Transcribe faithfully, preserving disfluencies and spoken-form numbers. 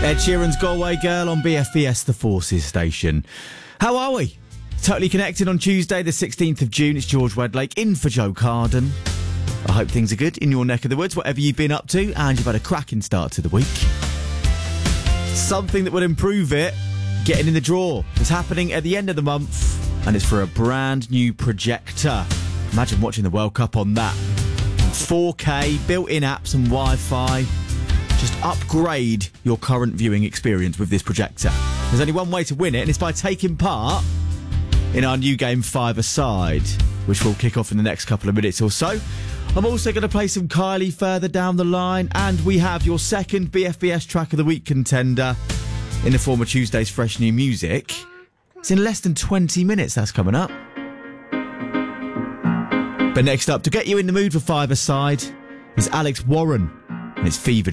Ed Sheeran's Galway Girl on B F B S, the Forces station. How are we? Totally Connected on Tuesday, the sixteenth of June. It's George Wedlake in for Joe Carden. I hope things are good in your neck of the woods, whatever you've been up to, and you've had a cracking start to the week. Something that would improve it, getting in the draw, is happening at the end of the month, and it's for a brand new projector. Imagine watching the World Cup on that. four K, built-in apps and Wi-Fi. Just upgrade your current viewing experience with this projector. There's only one way to win it, and it's by taking part in our new game Five-A-Side, which will kick off in the next couple of minutes or so. I'm also going to play some Kylie further down the line, and we have your second B F B S Track of the Week contender in the form of Tuesday's fresh new music. It's in less than twenty minutes, that's coming up. But next up, to get you in the mood for Five-A-Side, is Alex Warren, and it's Fever